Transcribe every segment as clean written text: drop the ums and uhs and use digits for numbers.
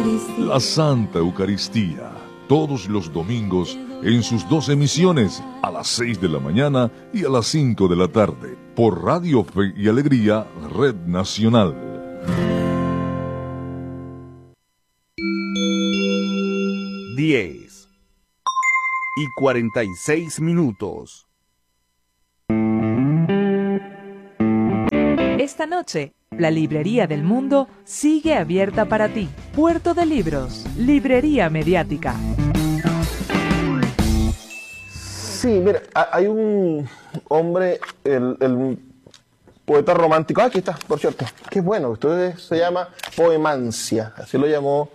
La Santa Eucaristía, todos los domingos en sus dos emisiones, a las 6 de la mañana y a las 5 de la tarde, por Radio Fe y Alegría, Red Nacional. Diez y 46 minutos. Esta noche, la Librería del Mundo sigue abierta para ti. Puerto de Libros, Librería Mediática. Sí, mira, hay un hombre, el poeta romántico, aquí está, por cierto, qué bueno, esto se llama poemancia, así lo llamó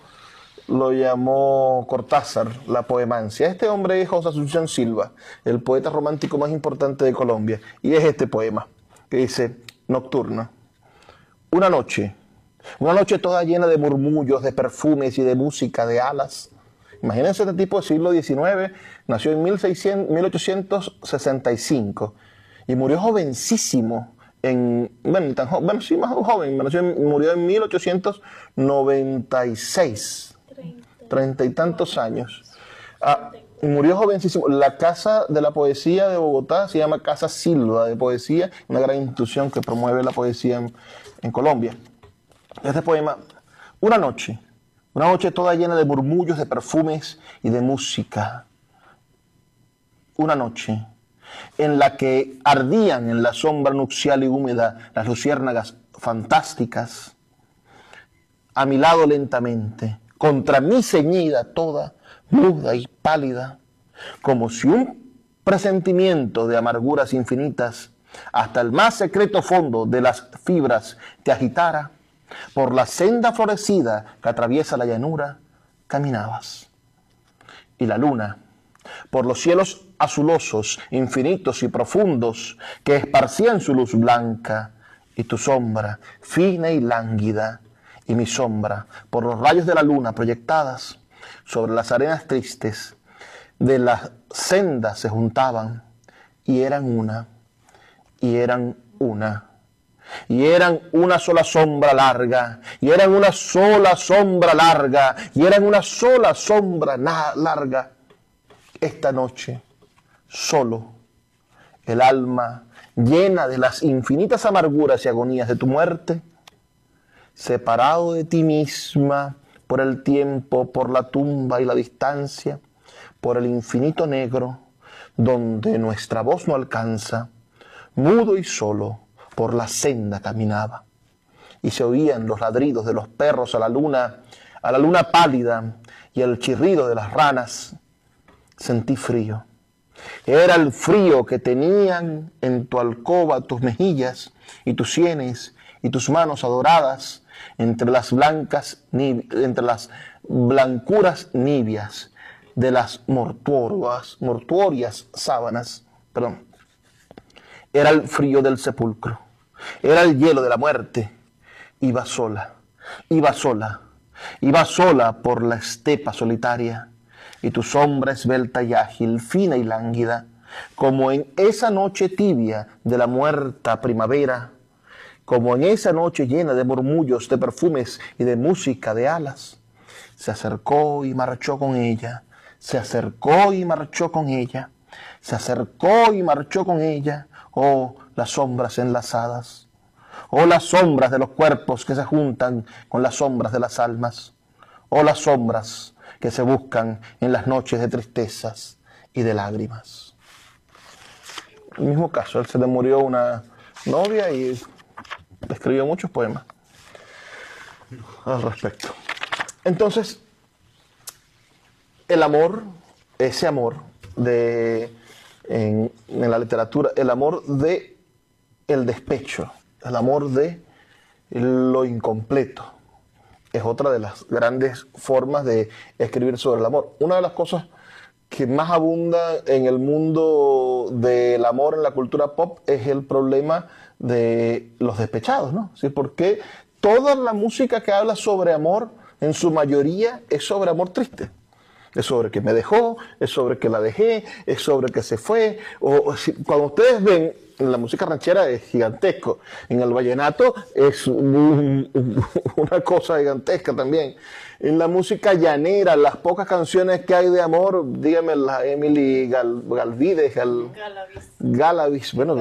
Cortázar, la poemancia. Este hombre es José Asunción Silva, el poeta romántico más importante de Colombia, y es este poema, que dice, Nocturna. Una noche toda llena de murmullos, de perfumes y de música, de alas. Imagínense este tipo del siglo XIX, nació en 1865 y murió jovencísimo, murió en 1896, 30 y tantos años. Murió jovencísimo. La Casa de la Poesía de Bogotá se llama Casa Silva de Poesía, una gran institución que promueve la poesía en Colombia. Este poema, una noche toda llena de murmullos, de perfumes y de música. Una noche en la que ardían en la sombra nupcial y húmeda las luciérnagas fantásticas, a mi lado lentamente, contra mí ceñida toda, muda y pálida, como si un presentimiento de amarguras infinitas hasta el más secreto fondo de las fibras te agitara, por la senda florecida que atraviesa la llanura, caminabas. Y la luna, por los cielos azulosos, infinitos y profundos, que esparcían su luz blanca, y tu sombra, fina y lánguida, y mi sombra, por los rayos de la luna proyectadas sobre las arenas tristes de las sendas se juntaban, y eran una, y eran una. Y eran una sola sombra larga, y eran una sola sombra larga, y eran una sola sombra larga. Esta noche, solo, el alma llena de las infinitas amarguras y agonías de tu muerte, separado de ti misma por el tiempo, por la tumba y la distancia, por el infinito negro, donde nuestra voz no alcanza, mudo y solo, por la senda caminaba, y se oían los ladridos de los perros a la luna pálida y el chirrido de las ranas. Sentí frío. Era el frío que tenían en tu alcoba tus mejillas y tus sienes y tus manos adoradas entre las blancuras nibias de las mortuorias sábanas. Era el frío del sepulcro. Era el hielo de la muerte. Iba sola por la estepa solitaria, y tu sombra esbelta y ágil, fina y lánguida, como en esa noche tibia de la muerta primavera, como en esa noche llena de murmullos, de perfumes y de música de alas, se acercó y marchó con ella, se acercó y marchó con ella, se acercó y marchó con ella. Oh, las sombras enlazadas, oh, las sombras de los cuerpos que se juntan con las sombras de las almas, oh, las sombras que se buscan en las noches de tristezas y de lágrimas. En el mismo caso, él se le murió una novia y escribió muchos poemas al respecto. Entonces, el amor, ese amor en la literatura, el amor de el despecho, el amor de lo incompleto, es otra de las grandes formas de escribir sobre el amor. Una de las cosas que más abunda en el mundo del amor en la cultura pop es el problema de los despechados, ¿no? ¿Sí? Porque toda la música que habla sobre amor, en su mayoría, es sobre amor triste. Es sobre que me dejó, es sobre que la dejé, es sobre que se fue. Cuando ustedes ven, en la música ranchera es gigantesco. En el vallenato es una cosa gigantesca también. En la música llanera, las pocas canciones que hay de amor, dígame la Emily Galavis. Bueno,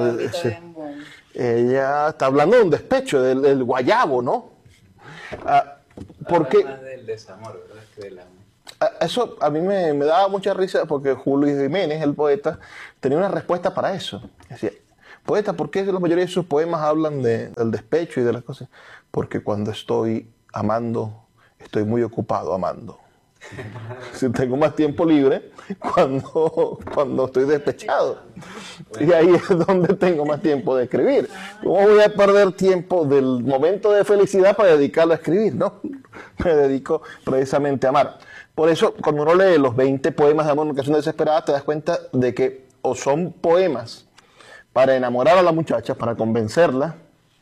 ella está hablando de un despecho, del guayabo, ¿no? Porque más del desamor, ¿verdad? Que del amor. Eso a mí me daba mucha risa porque Julio Jiménez, el poeta, tenía una respuesta para eso. Decía, poeta, ¿por qué la mayoría de sus poemas hablan del despecho y de las cosas? Porque cuando estoy amando, estoy muy ocupado amando. Si tengo más tiempo libre cuando estoy despechado. Y ahí es donde tengo más tiempo de escribir. ¿Cómo voy a perder tiempo del momento de felicidad para dedicarlo a escribir? No, me dedico precisamente a amar. Por eso, cuando uno lee los 20 poemas de amor en una canción desesperada, te das cuenta de que o son poemas para enamorar a la muchacha, para convencerla,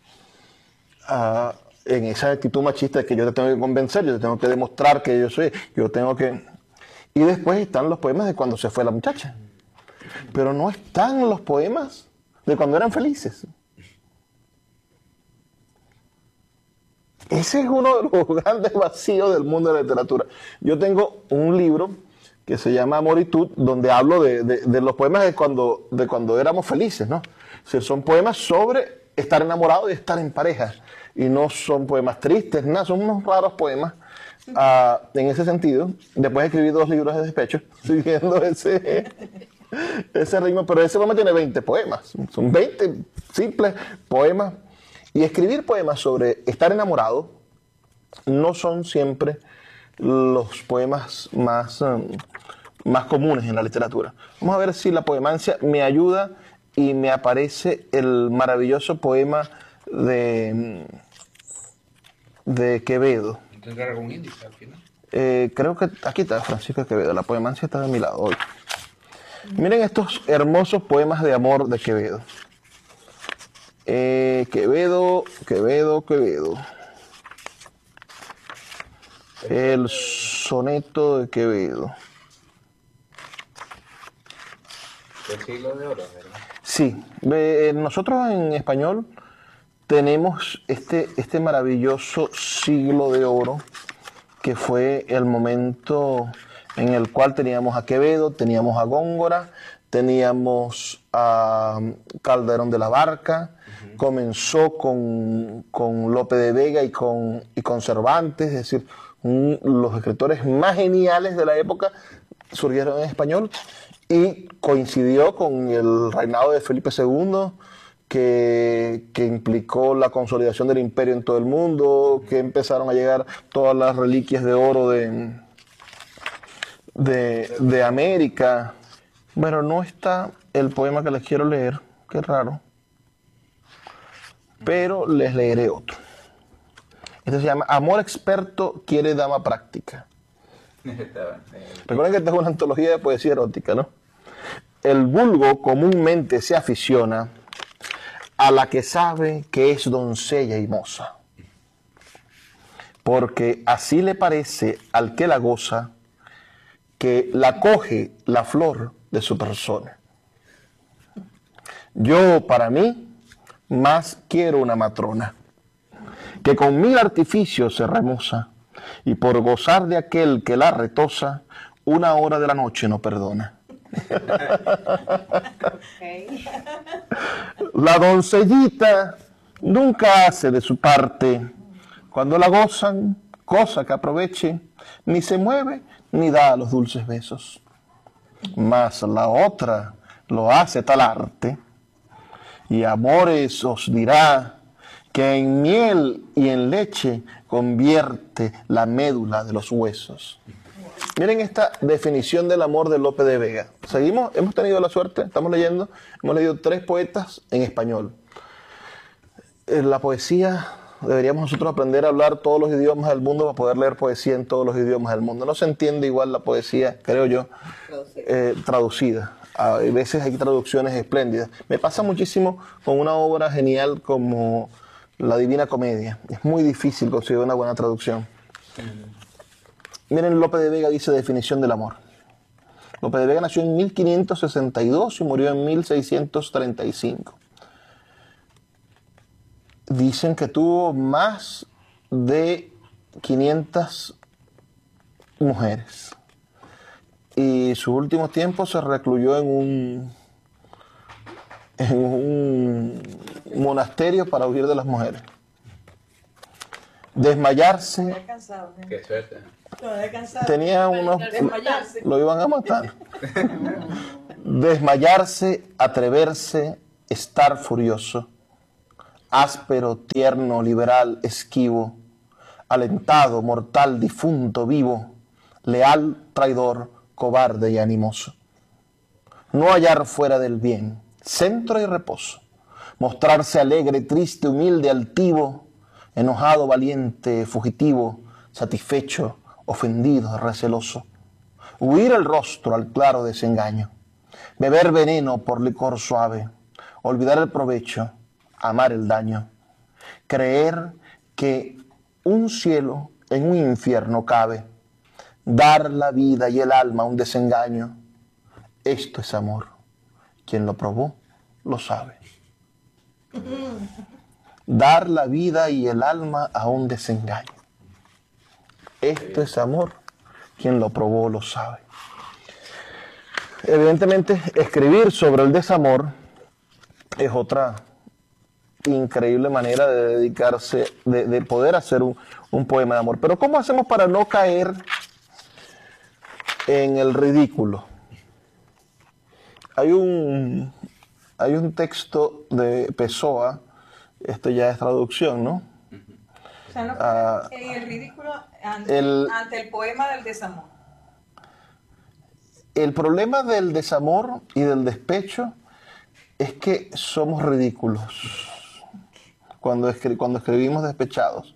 en esa actitud machista de que yo te tengo que convencer, yo te tengo que demostrar que yo soy, yo tengo que... Y después están los poemas de cuando se fue la muchacha. Pero no están los poemas de cuando eran felices. Ese es uno de los grandes vacíos del mundo de la literatura. Yo tengo un libro que se llama Amoritud, donde hablo de los poemas de cuando éramos felices, ¿no? O sea, son poemas sobre estar enamorado y estar en pareja. Y no son poemas tristes, nada, son unos raros poemas en ese sentido. Después escribí 2 libros de despecho, siguiendo ese ritmo, pero ese poema tiene 20 poemas. Son 20 simples poemas. Y escribir poemas sobre estar enamorado no son siempre los poemas más comunes en la literatura. Vamos a ver si la poemancia me ayuda y me aparece el maravilloso poema de Quevedo. ¿Tendrá algún índice al final? Creo que aquí está Francisco Quevedo, la poemancia está de mi lado hoy. Miren estos hermosos poemas de amor de Quevedo. Quevedo. El soneto de Quevedo. El siglo de oro, ¿verdad? Sí, nosotros en español tenemos este maravilloso siglo de oro que fue el momento en el cual teníamos a Quevedo, teníamos a Góngora, teníamos a Calderón de la Barca, comenzó con Lope de Vega y con Cervantes, es decir, los escritores más geniales de la época surgieron en español y coincidió con el reinado de Felipe II, que implicó la consolidación del imperio en todo el mundo, que empezaron a llegar todas las reliquias de oro de América. Bueno, no está el poema que les quiero leer, qué raro, pero les leeré otro. Este se llama Amor experto quiere dama práctica. Recuerden que esta es una antología de poesía erótica, ¿no? El vulgo comúnmente se aficiona a la que sabe que es doncella y moza, porque así le parece al que la goza que la coge la flor de su persona. Yo, para mí, más quiero una matrona, que con 1000 artificios se remoza, y por gozar de aquel que la retosa, 1 hora de la noche no perdona. La doncellita nunca hace de su parte, cuando la gozan, cosa que aproveche, ni se mueve ni da los dulces besos. Mas la otra lo hace tal arte, y amores os dirá, que en miel y en leche convierte la médula de los huesos. Miren esta definición del amor de Lope de Vega. Seguimos, hemos tenido la suerte, estamos leyendo, hemos leído 3 poetas en español. En la poesía deberíamos nosotros aprender a hablar todos los idiomas del mundo para poder leer poesía en todos los idiomas del mundo. No se entiende igual la poesía, creo yo, traducida. A veces hay traducciones espléndidas. Me pasa muchísimo con una obra genial como La Divina Comedia. Es muy difícil conseguir una buena traducción. Miren, Lope de Vega dice definición del amor. Lope de Vega nació en 1562 y murió en 1635. Dicen que tuvo más de 500 mujeres. Y sus últimos tiempos se recluyó en un monasterio para huir de las mujeres. Desmayarse. Qué suerte. Tenía unos... Lo iban a matar. Desmayarse, atreverse, estar furioso. Áspero, tierno, liberal, esquivo. Alentado, mortal, difunto, vivo. Leal, traidor, cobarde y animoso. No hallar fuera del bien, centro y reposo. Mostrarse alegre, triste, humilde, altivo. Enojado, valiente, fugitivo, satisfecho, ofendido, receloso. Huir el rostro al claro desengaño. Beber veneno por licor suave. Olvidar el provecho, amar el daño. Creer que un cielo en un infierno cabe. Dar la vida y el alma a un desengaño. Esto es amor. Quien lo probó, lo sabe. Dar la vida y el alma a un desengaño. Esto es amor. Quien lo probó lo sabe. Evidentemente, escribir sobre el desamor es otra increíble manera de dedicarse, de poder hacer un poema de amor. Pero ¿cómo hacemos para no caer en el ridículo? Hay un texto de Pessoa. Esto ya es traducción, ¿no? O sea, no en el ridículo ante el poema del desamor. El problema del desamor y del despecho es que somos ridículos cuando escribimos despechados.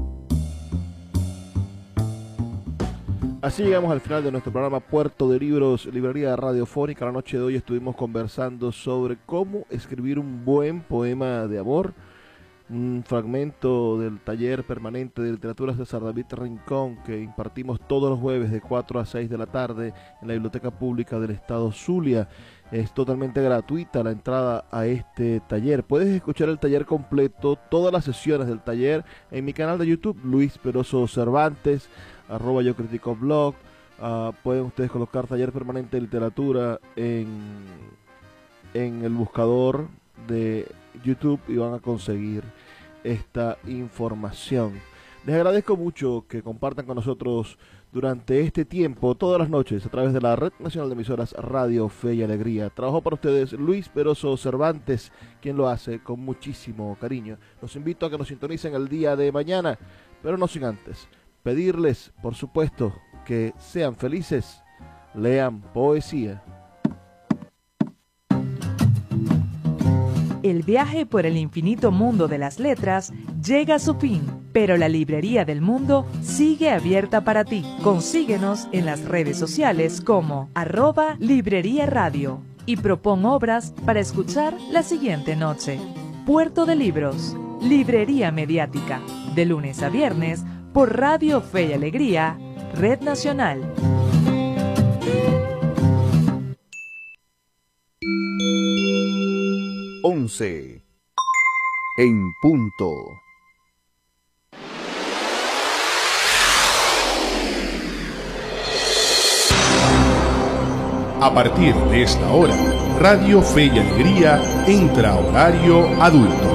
Así llegamos al final de nuestro programa Puerto de Libros, Librería Radiofónica. La noche de hoy estuvimos conversando sobre cómo escribir un buen poema de amor. Un fragmento del taller permanente de literatura César David Rincón que impartimos todos los jueves de 4 a 6 de la tarde en la Biblioteca Pública del Estado Zulia. Es totalmente gratuita la entrada a este taller. Puedes escuchar el taller completo, todas las sesiones del taller en mi canal de YouTube, Luis Peroso Cervantes, @YoCriticoBlog. Pueden ustedes colocar taller permanente de literatura en el buscador de YouTube y van a conseguir esta información. Les agradezco mucho que compartan con nosotros durante este tiempo, todas las noches, a través de la Red Nacional de Emisoras Radio Fe y Alegría. Trabajó para ustedes Luis Peroso Cervantes, quien lo hace con muchísimo cariño. Los invito a que nos sintonicen el día de mañana, pero no sin antes pedirles, por supuesto, que sean felices, lean poesía. El viaje por el infinito mundo de las letras llega a su fin, pero la Librería del Mundo sigue abierta para ti. Consíguenos en las redes sociales como @Librería Radio y propon obras para escuchar la siguiente noche. Puerto de Libros, Librería Mediática, de lunes a viernes por Radio Fe y Alegría, Red Nacional. En punto. A partir de esta hora, Radio Fe y Alegría entra a horario adulto.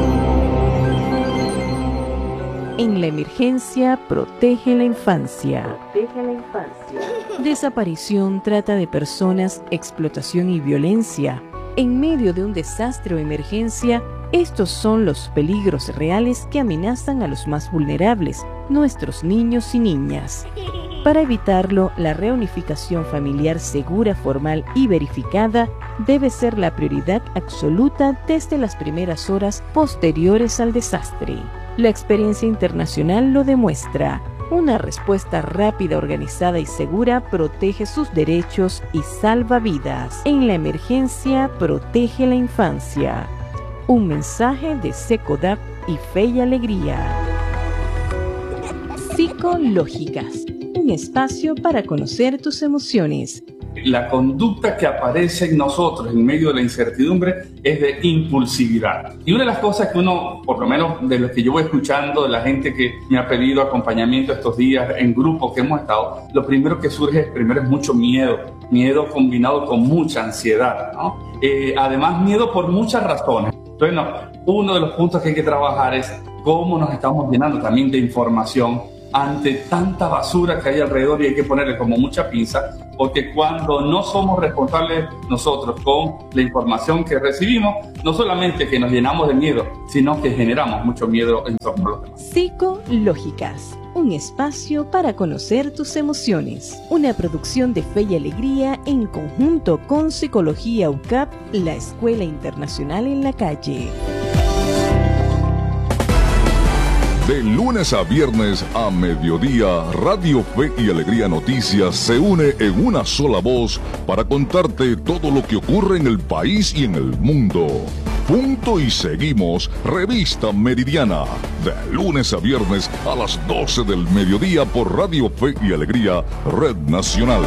En la emergencia, protege la infancia. Desaparición, trata de personas, explotación y violencia. En medio de un desastre o emergencia, estos son los peligros reales que amenazan a los más vulnerables, nuestros niños y niñas. Para evitarlo, la reunificación familiar segura, formal y verificada debe ser la prioridad absoluta desde las primeras horas posteriores al desastre. La experiencia internacional lo demuestra. Una respuesta rápida, organizada y segura protege sus derechos y salva vidas. En la emergencia, protege la infancia. Un mensaje de Secodap y Fe y Alegría. Psicológicas. un espacio para conocer tus emociones. La conducta que aparece en nosotros en medio de la incertidumbre es de impulsividad. Y una de las cosas que uno, por lo menos de lo que yo voy escuchando, de la gente que me ha pedido acompañamiento estos días en grupos que hemos estado, lo primero que surge es mucho miedo combinado con mucha ansiedad, ¿no? Además, miedo por muchas razones. Entonces, uno de los puntos que hay que trabajar es cómo nos estamos llenando también de información ante tanta basura que hay alrededor, y hay que ponerle como mucha pinza, porque cuando no somos responsables nosotros con la información que recibimos, no solamente que nos llenamos de miedo, sino que generamos mucho miedo en torno a los demás. Psicológicas, un espacio para conocer tus emociones. Una producción de Fe y Alegría en conjunto con Psicología UCAP, la Escuela Internacional en la Calle. De lunes a viernes a mediodía, Radio Fe y Alegría Noticias se une en una sola voz para contarte todo lo que ocurre en el país y en el mundo. Punto y seguimos, Revista Meridiana, de lunes a viernes a las 12 del mediodía por Radio Fe y Alegría, Red Nacional.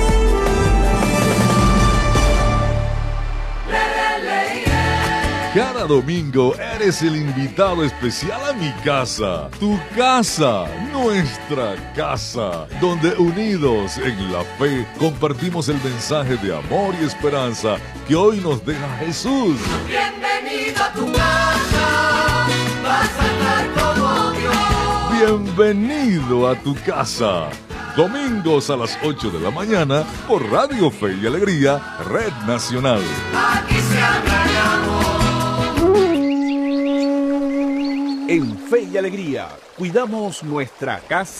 Cada domingo eres el invitado especial a mi casa, tu casa, nuestra casa, donde unidos en la fe compartimos el mensaje de amor y esperanza que hoy nos deja Jesús. Bienvenido a tu casa, vas a estar como Dios. Bienvenido a tu casa. Domingos a las 8 de la mañana por Radio Fe y Alegría, Red Nacional. Aquí se habla de amor. En Fe y Alegría, cuidamos nuestra casa.